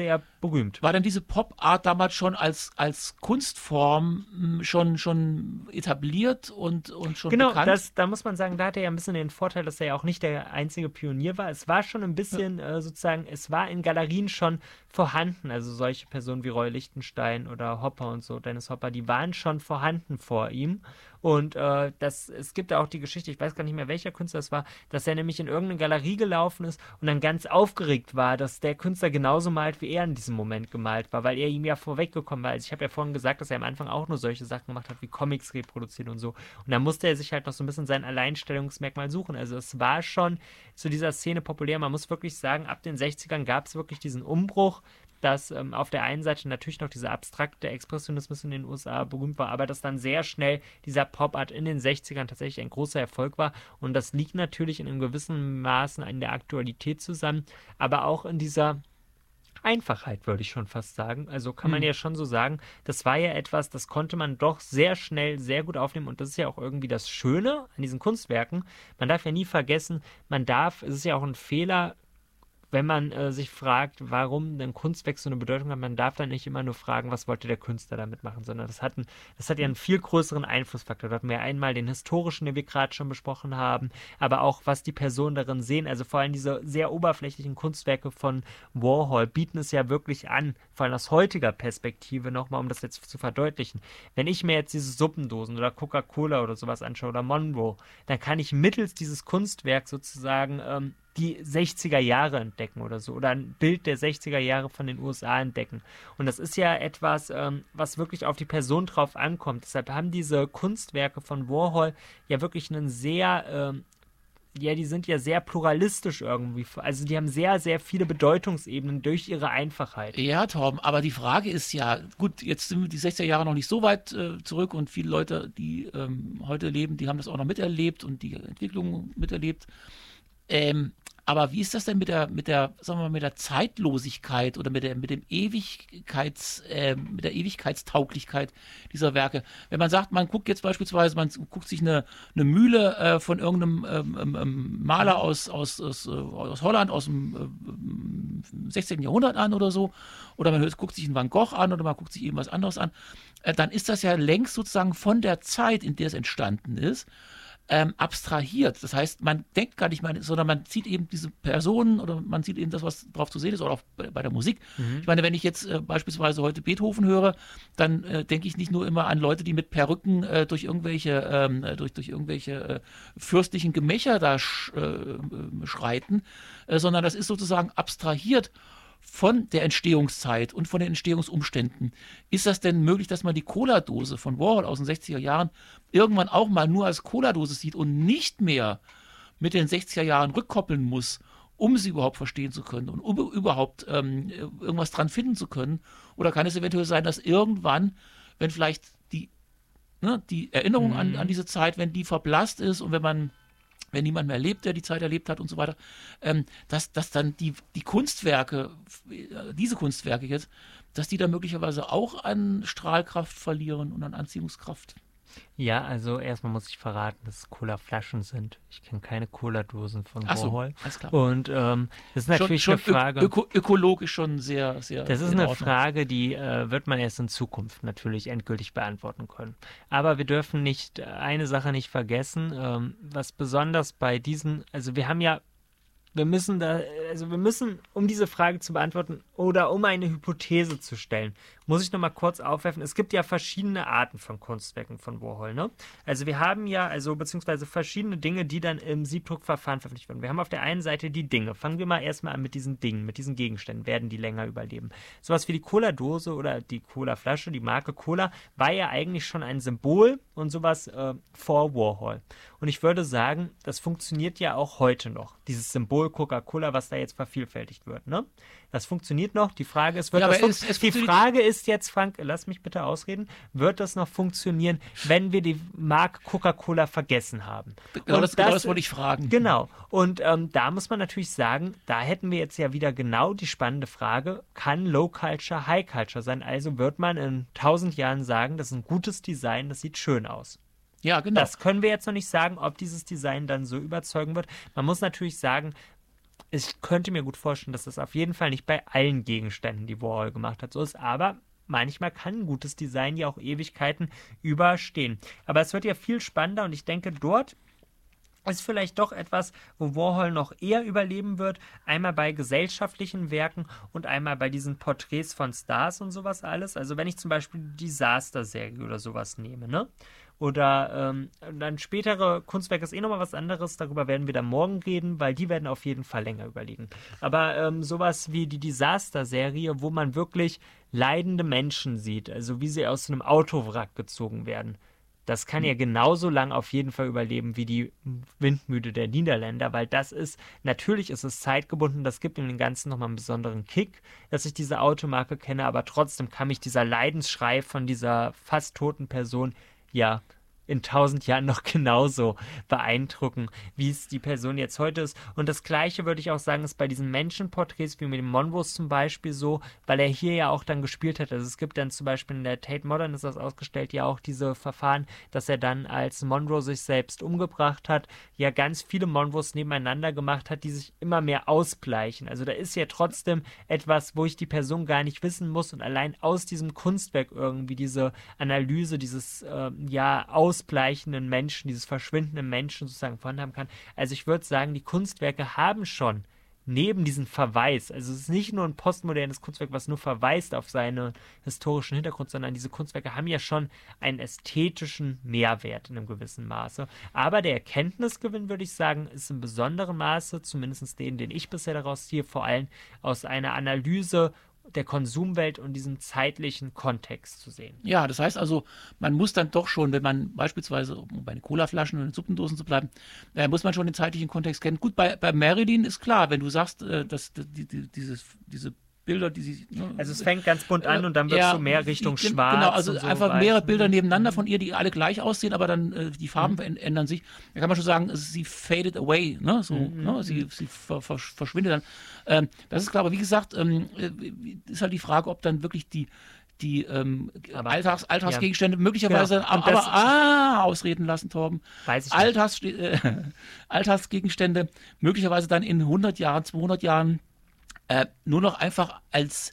berühmt. War denn diese Pop-Art damals schon als, als Kunstform mh, schon, schon etabliert und, und schon Genau, bekannt? das, da muss man sagen, da hat er ja ein bisschen den Vorteil, dass er ja auch nicht der einzige Pionier war. Es war schon ein bisschen äh, sozusagen, es war in Galerien schon vorhanden. Also solche Personen wie Roy Lichtenstein oder Hopper und so, Dennis Hopper, die waren schon vorhanden vor ihm. Und äh, das, es gibt ja auch die Geschichte, ich weiß gar nicht mehr, welcher Künstler es war, dass er nämlich in irgendeine Galerie gelaufen ist und dann ganz aufgeregt war, dass der Künstler genauso malt, wie er in diesem Moment gemalt war, weil er ihm ja vorweggekommen war. Also ich habe ja vorhin gesagt, dass er am Anfang auch nur solche Sachen gemacht hat, wie Comics reproduzieren und so. Und da musste er sich halt noch so ein bisschen sein Alleinstellungsmerkmal suchen. Also es war schon zu dieser Szene populär. Man muss wirklich sagen, ab den sechzigern gab es wirklich diesen Umbruch, dass ähm, auf der einen Seite natürlich noch dieser abstrakte Expressionismus in den U S A berühmt war, aber dass dann sehr schnell dieser Pop-Art in den sechzigern tatsächlich ein großer Erfolg war. Und das liegt natürlich in einem gewissen Maßen in der Aktualität zusammen, aber auch in dieser Einfachheit, würde ich schon fast sagen. Also kann man Hm. ja schon so sagen, das war ja etwas, das konnte man doch sehr schnell, sehr gut aufnehmen. Und das ist ja auch irgendwie das Schöne an diesen Kunstwerken. Man darf ja nie vergessen, man darf, es ist ja auch ein Fehler, wenn man äh, sich fragt, warum ein Kunstwerk so eine Bedeutung hat, man darf dann nicht immer nur fragen, was wollte der Künstler damit machen, sondern das hat, ein, das hat ja einen viel größeren Einflussfaktor. Da hatten wir einmal den historischen, den wir gerade schon besprochen haben, aber auch, was die Personen darin sehen. Also vor allem diese sehr oberflächlichen Kunstwerke von Warhol bieten es ja wirklich an, vor allem aus heutiger Perspektive nochmal, um das jetzt zu verdeutlichen. Wenn ich mir jetzt diese Suppendosen oder Coca-Cola oder sowas anschaue oder Monroe, dann kann ich mittels dieses Kunstwerks sozusagen ähm, die sechziger Jahre entdecken oder so oder ein Bild der sechziger Jahre von den U S A entdecken. Und das ist ja etwas, ähm, was wirklich auf die Person drauf ankommt. Deshalb haben diese Kunstwerke von Warhol ja wirklich einen sehr, ähm, ja, die sind ja sehr pluralistisch irgendwie. Also die haben sehr, sehr viele Bedeutungsebenen durch ihre Einfachheit. Ja, Torben, aber die Frage ist ja, gut, jetzt sind die sechziger Jahre noch nicht so weit äh, zurück und viele Leute, die ähm, heute leben, die haben das auch noch miterlebt und die Entwicklung miterlebt. Ähm, aber wie ist das denn mit der, mit der, sagen wir mal, mit der Zeitlosigkeit oder mit der, mit dem Ewigkeits, äh, mit der Ewigkeitstauglichkeit dieser Werke? Wenn man sagt, man guckt jetzt beispielsweise, man guckt sich eine, eine Mühle äh, von irgendeinem ähm, ähm, Maler aus, aus, aus, aus Holland, aus dem äh, sechzehnten. Jahrhundert an oder so, oder man hört, guckt sich einen Van Gogh an oder man guckt sich irgendwas anderes an, äh, dann ist das ja längst sozusagen von der Zeit, in der es entstanden ist, Ähm, abstrahiert. Das heißt, man denkt gar nicht mal, sondern man sieht eben diese Personen oder man sieht eben das, was drauf zu sehen ist, oder auch bei, bei der Musik. Mhm. Ich meine, wenn ich jetzt äh, beispielsweise heute Beethoven höre, dann äh, denke ich nicht nur immer an Leute, die mit Perücken äh, durch irgendwelche, ähm, durch, durch irgendwelche äh, fürstlichen Gemächer da sch, äh, schreiten, äh, sondern das ist sozusagen abstrahiert von der Entstehungszeit und von den Entstehungsumständen. Ist das denn möglich, dass man die Cola-Dose von Warhol aus den sechziger Jahren irgendwann auch mal nur als Cola-Dose sieht und nicht mehr mit den sechziger Jahren rückkoppeln muss, um sie überhaupt verstehen zu können und um überhaupt ähm, irgendwas dran finden zu können? Oder kann es eventuell sein, dass irgendwann, wenn vielleicht die, ne, die Erinnerung Mhm. an, an diese Zeit, wenn die verblasst ist und wenn man wenn niemand mehr lebt, der die Zeit erlebt hat und so weiter, ähm, dass, dass dann die, die Kunstwerke, äh, diese Kunstwerke jetzt, dass die dann möglicherweise auch an Strahlkraft verlieren und an Anziehungskraft. Ja, also erstmal muss ich verraten, dass es Cola-Flaschen sind. Ich kenne keine Cola-Dosen von Ach so, Warhol. alles klar. Und ähm, das ist natürlich schon eine Frage. Öko, ökologisch schon sehr, sehr. Das ist in eine Ordnung. Frage, die äh, wird man erst in Zukunft natürlich endgültig beantworten können. Aber wir dürfen nicht äh, eine Sache nicht vergessen, ähm, was besonders bei diesen, also wir haben ja, wir müssen da, also wir müssen, um diese Frage zu beantworten oder um eine Hypothese zu stellen, muss ich nochmal kurz aufwerfen. Es gibt ja verschiedene Arten von Kunstwerken von Warhol, ne? Also wir haben ja, also beziehungsweise verschiedene Dinge, die dann im Siebdruckverfahren veröffentlicht werden. Wir haben auf der einen Seite die Dinge. Fangen wir mal erstmal an mit diesen Dingen, mit diesen Gegenständen. Werden die länger überleben? Sowas wie die Cola-Dose oder die Cola-Flasche, die Marke Cola, war ja eigentlich schon ein Symbol und sowas äh, vor Warhol. Und ich würde sagen, das funktioniert ja auch heute noch. Dieses Symbol Coca-Cola, was da jetzt vervielfältigt wird, ne? Das funktioniert noch. Die Frage ist, wird Ja, das aber fun- es- es Die funktioniert- Frage ist jetzt, Frank, lass mich bitte ausreden, wird das noch funktionieren, wenn wir die Marke Coca-Cola vergessen haben? Genau, Und das, genau das wollte ich fragen. Genau. Und ähm, da muss man natürlich sagen, da hätten wir jetzt ja wieder genau die spannende Frage, kann Low Culture High Culture sein? Also wird man in tausend Jahren sagen, das ist ein gutes Design, das sieht schön aus. Ja, genau. Das können wir jetzt noch nicht sagen, ob dieses Design dann so überzeugen wird. Man muss natürlich sagen, ich könnte mir gut vorstellen, dass das auf jeden Fall nicht bei allen Gegenständen, die Warhol gemacht hat, so ist, aber manchmal kann ein gutes Design ja auch Ewigkeiten überstehen. Aber es wird ja viel spannender und ich denke, dort ist vielleicht doch etwas, wo Warhol noch eher überleben wird. Einmal bei gesellschaftlichen Werken und einmal bei diesen Porträts von Stars und sowas alles. Also wenn ich zum Beispiel die Disaster-Serie oder sowas nehme, ne? Oder ähm, dann spätere Kunstwerke ist eh nochmal was anderes. Darüber werden wir dann morgen reden, weil die werden auf jeden Fall länger überlegen. Aber ähm, sowas wie die Disaster-Serie, wo man wirklich leidende Menschen sieht, also wie sie aus einem Autowrack gezogen werden. Das kann ja genauso lang auf jeden Fall überleben wie die Windmühle der Niederländer, weil das ist, natürlich ist es zeitgebunden, das gibt ihm den Ganzen nochmal einen besonderen Kick, dass ich diese Automarke kenne, aber trotzdem kann mich dieser Leidensschrei von dieser fast toten Person ja in tausend Jahren noch genauso beeindrucken, wie es die Person jetzt heute ist. Und das Gleiche würde ich auch sagen, ist bei diesen Menschenporträts, wie mit dem Monrose zum Beispiel so, weil er hier ja auch dann gespielt hat. Also es gibt dann zum Beispiel in der Tate Modern ist das ausgestellt, ja auch diese Verfahren, dass er dann, als Monroe sich selbst umgebracht hat, ja ganz viele Monroses nebeneinander gemacht hat, die sich immer mehr ausgleichen. Also da ist ja trotzdem etwas, wo ich die Person gar nicht wissen muss und allein aus diesem Kunstwerk irgendwie diese Analyse, dieses äh, ja ausgleichenden Menschen, dieses verschwindenden Menschen sozusagen vorhanden haben kann. Also ich würde sagen, die Kunstwerke haben schon neben diesem Verweis, also es ist nicht nur ein postmodernes Kunstwerk, was nur verweist auf seinen historischen Hintergrund, sondern diese Kunstwerke haben ja schon einen ästhetischen Mehrwert in einem gewissen Maße. Aber der Erkenntnisgewinn, würde ich sagen, ist in besonderem Maße, zumindest den, den ich bisher daraus ziehe, vor allem aus einer Analyse der Konsumwelt und diesem zeitlichen Kontext zu sehen. Ja, das heißt also, man muss dann doch schon, wenn man beispielsweise, um bei den Colaflaschen und den Suppendosen zu bleiben, äh, muss man schon den zeitlichen Kontext kennen. Gut, bei, bei Marilyn ist klar, wenn du sagst, äh, dass die, die, dieses, diese Bilder, die sie... Ne, also es fängt ganz bunt an und dann wird es ja, so mehr Richtung die, schwarz. Genau, also so einfach weiß. mehrere Bilder nebeneinander von ihr, die alle gleich aussehen, aber dann äh, die Farben mhm. ändern sich. Da kann man schon sagen, sie faded away, ne? So, mhm. ne? Sie, sie ver, ver, verschwindet dann. Ähm, das ist klar, aber wie gesagt, ähm, ist halt die Frage, ob dann wirklich die die ähm, aber, Alltags, Alltagsgegenstände ja. möglicherweise genau. aber, aber ah, ausreden lassen, Torben. Weiß ich Alltags, äh, Alltagsgegenstände möglicherweise dann in hundert Jahren, zweihundert Jahren äh, nur noch einfach als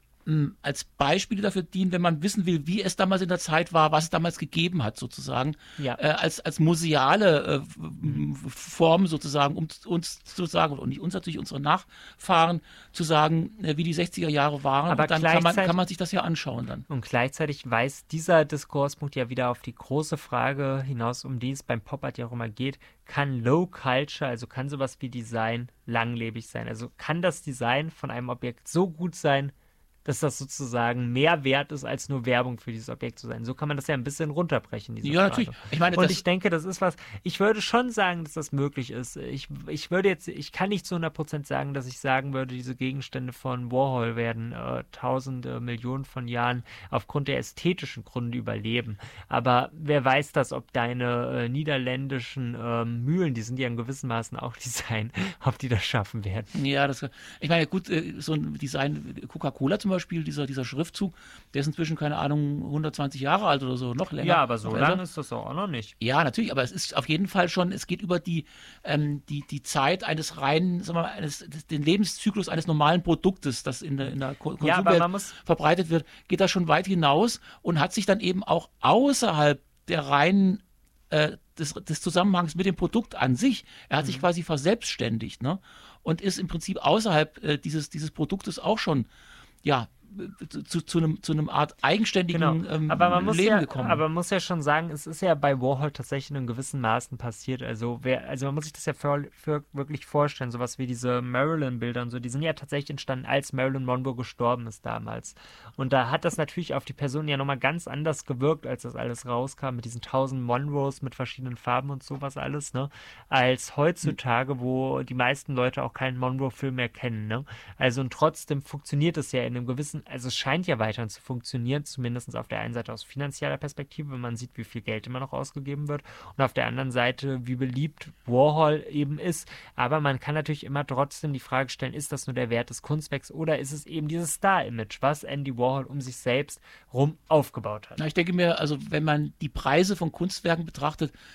als Beispiele dafür dienen, wenn man wissen will, wie es damals in der Zeit war, was es damals gegeben hat, sozusagen, ja. äh, als, als museale äh, mhm. Form sozusagen, um uns zu sagen, und nicht uns natürlich, unsere Nachfahren zu sagen, äh, wie die sechziger Jahre waren. Aber und dann kann man, kann man sich das ja anschauen dann. Und gleichzeitig weist dieser Diskurspunkt ja wieder auf die große Frage hinaus, um die es beim Pop-Art ja auch immer geht, kann Low Culture, also kann sowas wie Design langlebig sein? Also kann das Design von einem Objekt so gut sein, dass das sozusagen mehr wert ist, als nur Werbung für dieses Objekt zu sein. So kann man das ja ein bisschen runterbrechen, diese Ja, Frage. natürlich. Ich meine, und ich denke, das ist was, ich würde schon sagen, dass das möglich ist. Ich, ich würde jetzt, ich kann nicht zu hundert Prozent sagen, dass ich sagen würde, diese Gegenstände von Warhol werden äh, tausende, Millionen von Jahren aufgrund der ästhetischen Gründe überleben. Aber wer weiß das, ob deine äh, niederländischen äh, Mühlen, die sind ja in gewissem Maßen auch Design, ob die das schaffen werden. Ja, das, ich meine, gut, so ein Design, Coca-Cola zum Beispiel, dieser, dieser Schriftzug, der ist inzwischen, keine Ahnung, hundertzwanzig Jahre alt oder so, noch länger. Ja, aber so lange ist das auch noch nicht. Ja, natürlich, aber es ist auf jeden Fall schon, es geht über die, ähm, die, die Zeit eines reinen, sagen wir mal, eines, den Lebenszyklus eines normalen Produktes, das in der, in der Konsumwelt ja, muss... verbreitet wird, geht da schon weit hinaus und hat sich dann eben auch außerhalb der reinen äh, des, des Zusammenhangs mit dem Produkt an sich, er hat mhm. sich quasi verselbstständigt, ne? Und ist im Prinzip außerhalb äh, dieses, dieses Produktes auch schon ja, zu, zu, einem, zu einem Art eigenständigen genau. ähm, aber man muss Leben ja, gekommen. Aber man muss ja schon sagen, es ist ja bei Warhol tatsächlich in einem gewissen Maßen passiert. Also, wer, also man muss sich das ja für, für wirklich vorstellen, sowas wie diese Marilyn-Bilder und so, die sind ja tatsächlich entstanden, als Marilyn Monroe gestorben ist damals. Und da hat das natürlich auf die Person ja nochmal ganz anders gewirkt, als das alles rauskam, mit diesen tausend Monroes mit verschiedenen Farben und sowas alles, ne? Als heutzutage, wo die meisten Leute auch keinen Monroe-Film mehr kennen, ne? Also, und trotzdem funktioniert es ja in einem gewissen, also es scheint ja weiterhin zu funktionieren, zumindest auf der einen Seite aus finanzieller Perspektive, wenn man sieht, wie viel Geld immer noch ausgegeben wird, und auf der anderen Seite, wie beliebt Warhol eben ist. Aber man kann natürlich immer trotzdem die Frage stellen, ist das nur der Wert des Kunstwerks oder ist es eben dieses Star-Image, was Andy Warhol um sich selbst rum aufgebaut hat? Na, ich denke mir, also wenn man die Preise von Kunstwerken betrachtet,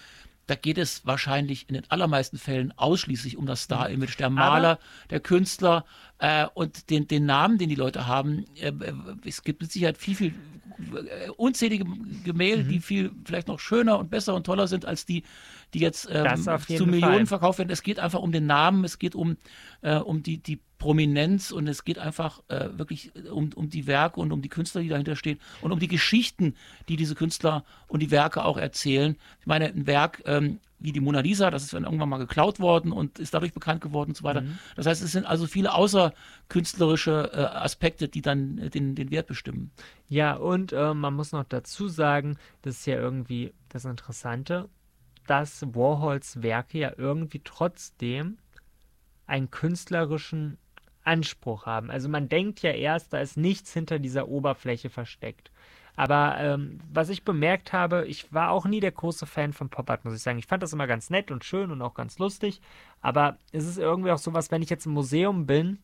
da geht es wahrscheinlich in den allermeisten Fällen ausschließlich um das Star-Image, der Aber- Maler, der Künstler äh, und den, den Namen, den die Leute haben. Äh, äh, es gibt mit Sicherheit viel, viel äh, unzählige Gemälde, Mhm. die viel vielleicht noch schöner und besser und toller sind als die, die jetzt ähm, Das auf jeden zu Millionen Fall. verkauft werden. Es geht einfach um den Namen, es geht um, äh, um die, die Prominenz und es geht einfach äh, wirklich um, um die Werke und um die Künstler, die dahinter stehen und um die Geschichten, die diese Künstler und die Werke auch erzählen. Ich meine, ein Werk ähm, wie die Mona Lisa, das ist dann irgendwann mal geklaut worden und ist dadurch bekannt geworden und so weiter. Mhm. Das heißt, es sind also viele außerkünstlerische äh, Aspekte, die dann äh, den, den Wert bestimmen. Ja, und äh, man muss noch dazu sagen, das ist ja irgendwie das Interessante, dass Warhols Werke ja irgendwie trotzdem einen künstlerischen Anspruch haben. Also man denkt ja erst, da ist nichts hinter dieser Oberfläche versteckt. Aber ähm, was ich bemerkt habe, ich war auch nie der große Fan von Pop Art, muss ich sagen. Ich fand das immer ganz nett und schön und auch ganz lustig. Aber es ist irgendwie auch sowas, wenn ich jetzt im Museum bin,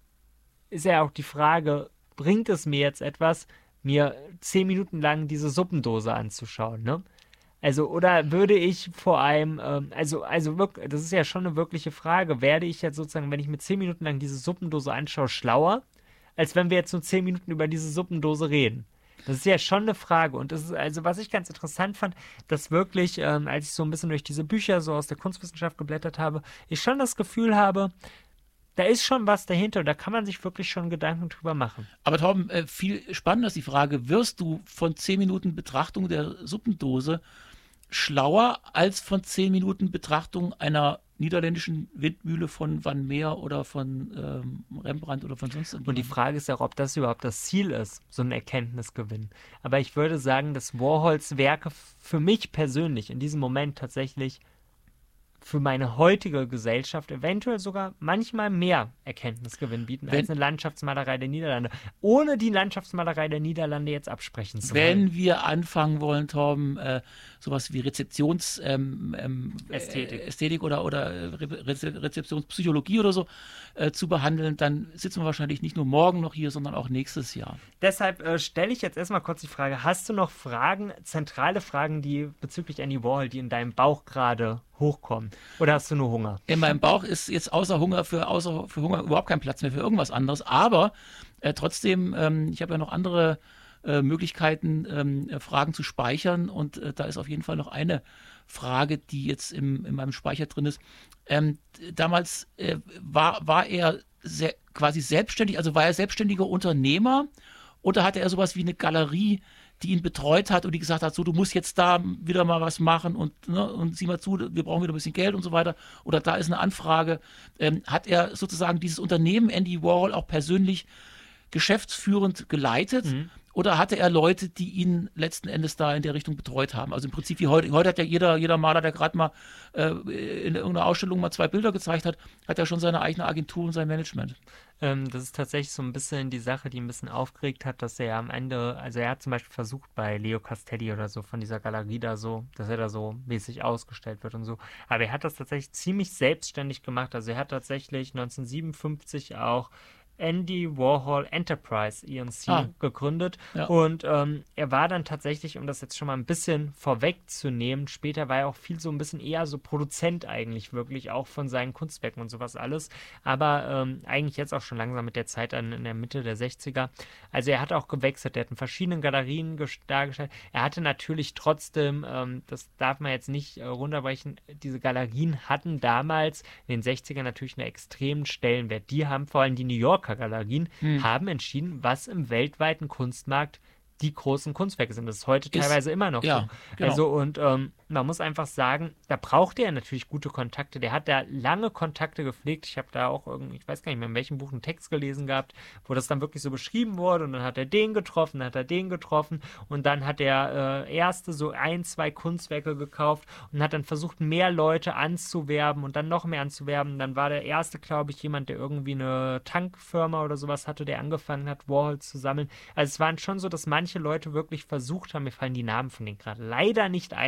ist ja auch die Frage, bringt es mir jetzt etwas, mir zehn Minuten lang diese Suppendose anzuschauen, ne? Also, oder würde ich vor allem, ähm, also, also wirklich, das ist ja schon eine wirkliche Frage, werde ich jetzt sozusagen, wenn ich mir zehn Minuten lang diese Suppendose anschaue, schlauer, als wenn wir jetzt nur zehn Minuten über diese Suppendose reden? Das ist ja schon eine Frage. Und das ist, also, was ich ganz interessant fand, dass wirklich, ähm, als ich so ein bisschen durch diese Bücher so aus der Kunstwissenschaft geblättert habe, ich schon das Gefühl habe, da ist schon was dahinter und da kann man sich wirklich schon Gedanken drüber machen. Aber Torben, äh, viel spannender ist die Frage, wirst du von zehn Minuten Betrachtung der Suppendose schlauer als von zehn Minuten Betrachtung einer niederländischen Windmühle von Van Meer oder von ähm, Rembrandt oder von sonst Und die irgendjemandem? Frage ist ja auch, ob das überhaupt das Ziel ist, so ein Erkenntnisgewinn. Aber ich würde sagen, dass Warhols Werke für mich persönlich in diesem Moment tatsächlich für meine heutige Gesellschaft eventuell sogar manchmal mehr Erkenntnisgewinn bieten Wenn- als eine Landschaftsmalerei der Niederlande. Ohne die Landschaftsmalerei der Niederlande jetzt absprechen zu wollen. Wenn wir anfangen wollen, Torben, äh, sowas wie Rezeptions ähm, ähm, Ästhetik. äh, Ästhetik oder, oder äh, Re Reze Rezeptionspsychologie oder so äh, zu behandeln, dann sitzen wir wahrscheinlich nicht nur morgen noch hier, sondern auch nächstes Jahr. Deshalb äh, stelle ich jetzt erstmal kurz die Frage, hast du noch Fragen, zentrale Fragen, die bezüglich Andy Warhol, die in deinem Bauch gerade hochkommen? Oder hast du nur Hunger? In meinem Bauch ist jetzt außer Hunger für, außer für Hunger überhaupt kein Platz mehr für irgendwas anderes. Aber äh, trotzdem, ähm, ich habe ja noch andere äh, Möglichkeiten, ähm, äh, Fragen zu speichern. Und äh, da ist auf jeden Fall noch eine Frage, die jetzt im, in meinem Speicher drin ist. Ähm, d- damals äh, war, war er sehr, quasi selbstständig, also war er selbstständiger Unternehmer oder hatte er sowas wie eine Galerie, die ihn betreut hat und die gesagt hat, so, du musst jetzt da wieder mal was machen und, ne, und sieh mal zu, wir brauchen wieder ein bisschen Geld und so weiter. Oder da ist eine Anfrage. Ähm, hat er sozusagen dieses Unternehmen Andy Warhol auch persönlich geschäftsführend geleitet? Mhm. Oder hatte er Leute, die ihn letzten Endes da in der Richtung betreut haben? Also im Prinzip wie heute. Heute hat ja jeder, jeder Maler, der gerade mal äh, in irgendeiner Ausstellung mal zwei Bilder gezeigt hat, hat ja schon seine eigene Agentur und sein Management. Ähm, das ist tatsächlich so ein bisschen die Sache, die ein bisschen aufgeregt hat, dass er am Ende, also er hat zum Beispiel versucht bei Leo Castelli oder so von dieser Galerie da so, dass er da so mäßig ausgestellt wird und so. Aber er hat das tatsächlich ziemlich selbstständig gemacht. Also er hat tatsächlich neunzehnhundertsiebenundfünfzig auch Andy Warhol Enterprise E N C Ah. gegründet. Ja. Und ähm, er war dann tatsächlich, um das jetzt schon mal ein bisschen vorwegzunehmen, später war er auch viel so ein bisschen eher so Produzent eigentlich wirklich, auch von seinen Kunstwerken und sowas alles. Aber ähm, eigentlich jetzt auch schon langsam mit der Zeit an, in der Mitte der sechziger. Also er hat auch gewechselt, er hat in verschiedenen Galerien ges- dargestellt. Er hatte natürlich trotzdem, ähm, das darf man jetzt nicht äh, runterbrechen, diese Galerien hatten damals in den sechzigern natürlich einen extremen Stellenwert. Die haben vor allem die New Yorker Galerien, Hm. haben entschieden, was im weltweiten Kunstmarkt die großen Kunstwerke sind. Das ist heute Ist- teilweise immer noch ja, so. genau. Also und ähm, man muss einfach sagen, da braucht er natürlich gute Kontakte. Der hat da lange Kontakte gepflegt. Ich habe da auch irgendwie, ich weiß gar nicht mehr, in welchem Buch einen Text gelesen gehabt, wo das dann wirklich so beschrieben wurde und dann hat er den getroffen, dann hat er den getroffen und dann hat er äh, erste so ein, zwei Kunstwerke gekauft und hat dann versucht, mehr Leute anzuwerben und dann noch mehr anzuwerben. Dann war der erste, glaube ich, jemand, der irgendwie eine Tankfirma oder sowas hatte, der angefangen hat, Warhol zu sammeln. Also es waren schon so, dass manche Leute wirklich versucht haben, mir fallen die Namen von denen gerade leider nicht ein, aber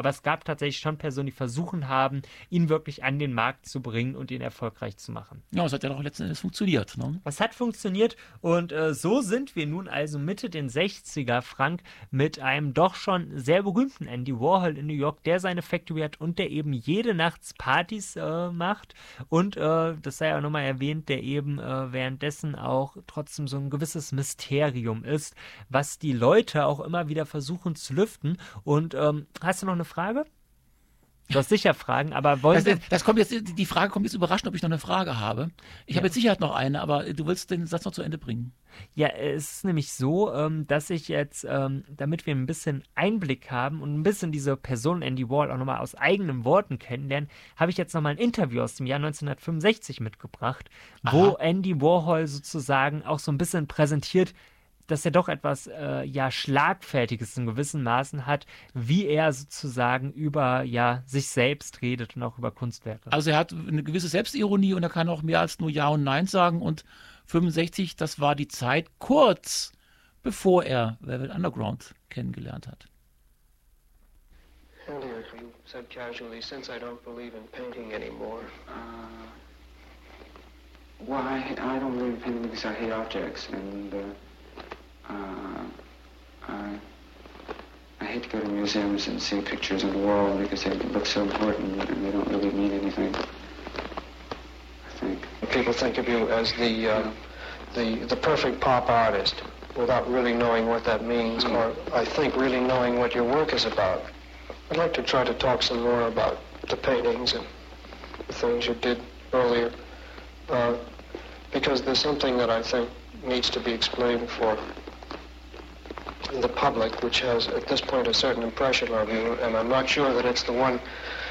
aber es gab tatsächlich schon Personen, die versuchen haben, ihn wirklich an den Markt zu bringen und ihn erfolgreich zu machen. Ja, es hat ja doch letzten Endes funktioniert. Ne? Es hat funktioniert und äh, so sind wir nun also Mitte den sechziger, Frank, mit einem doch schon sehr berühmten Andy Warhol in New York, der seine Factory hat und der eben jede Nacht Partys äh, macht und, äh, das sei ja nochmal erwähnt, der eben äh, währenddessen auch trotzdem so ein gewisses Mysterium ist, was die Leute auch immer wieder versuchen zu lüften. Und ähm, hast du noch eine Frage? Du hast sicher Fragen, aber wollen Das, wir... das kommt jetzt, die Frage kommt jetzt überraschend, ob ich noch eine Frage habe. Ich Ja. habe mit Sicherheit noch eine, aber du willst den Satz noch zu Ende bringen. Ja, es ist nämlich so, ähm, dass ich jetzt, ähm, damit wir ein bisschen Einblick haben und ein bisschen diese Person Andy Warhol auch nochmal aus eigenen Worten kennenlernen, habe ich jetzt nochmal ein Interview aus dem Jahr neunzehnhundertfünfundsechzig mitgebracht, wo Aha. Andy Warhol sozusagen auch so ein bisschen präsentiert, dass er doch etwas äh, ja Schlagfertiges in gewissen Maßen hat, wie er sozusagen über ja sich selbst redet und auch über Kunstwerke. Also er hat eine gewisse Selbstironie und er kann auch mehr als nur Ja und Nein sagen. Und fünfundsechzig, das war die Zeit kurz bevor er Velvet Underground kennengelernt hat. Elliot, you said casually, since I don't believe in painting anymore. Uh, well, I, I don't believe in painting because I hate objects, and uh, uh, I, I hate to go to museums and see pictures on the wall because they look so important and they don't really mean anything, I think. People think of you as the, uh, the, the perfect pop artist without really knowing what that means, Mm. or I think really knowing what your work is about. I'd like to try to talk some more about the paintings and the things you did earlier, uh, because there's something that I think needs to be explained for the public, which has at this point a certain impression of you, and I'm not sure that it's the one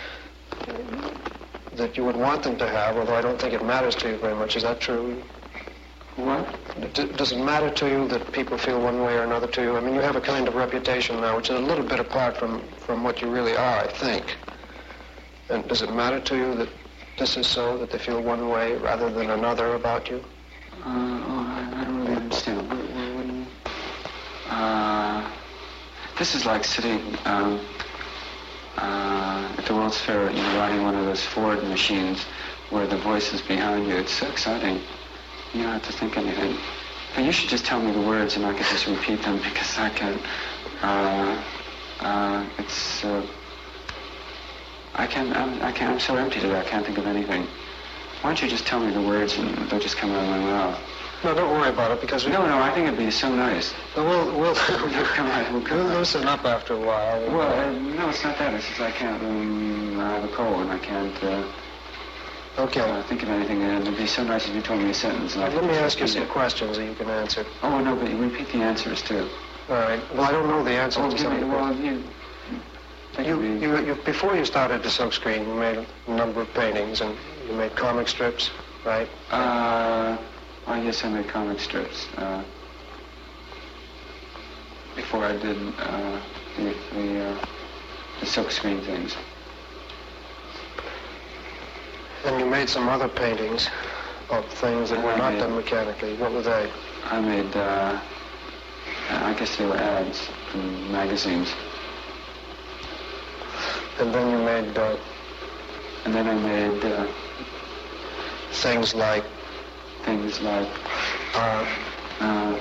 that you would want them to have, although I don't think it matters to you very much. Is that true? What? D- does it matter to you that people feel one way or another to you? I mean, you have a kind of reputation now, which is a little bit apart from, from what you really are, I think. And does it matter to you that this is so, that they feel one way rather than another about you? Uh, oh, I, I don't really understand. What, what, what do you mean? Uh, this is like sitting um, uh, at the World's Fair, you know, riding one of those Ford machines where the voice is behind you. It's so exciting. You don't have to think anything. But you should just tell me the words and I can just repeat them because I can't. Uh, uh, it's. Uh, I can't. I'm, I can't. I'm so empty today. I can't think of anything. Why don't you just tell me the words and they'll just come out of my mouth? No, don't worry about it, because we... No, no. I think it'd be so nice. No, we'll, we'll, Come on, we'll come we'll on. loosen up after a while. Well, uh, no, it's not that. It's just I can't. Um, I have a cold and I can't uh, Okay. uh, think of anything. And it'd be so nice if you told me a sentence. And I Let could me just ask you repeat some it. questions that you can answer. Oh no, but you repeat the answers too. All right. Well, I don't know the answer Oh, to give some me. of the Well, questions. you. Think You, of me. you, you, before you started the silkscreen, you made a number of paintings, and you made comic strips, right? Uh, I guess I made comic strips. Uh, before I did uh, the the, uh, the silk screen things. And you made some other paintings of things that were I not made- done mechanically. What were they? I made. Uh, I guess they were ads from magazines, And then you made uh, and then I made uh, things like things like. uh, Uh,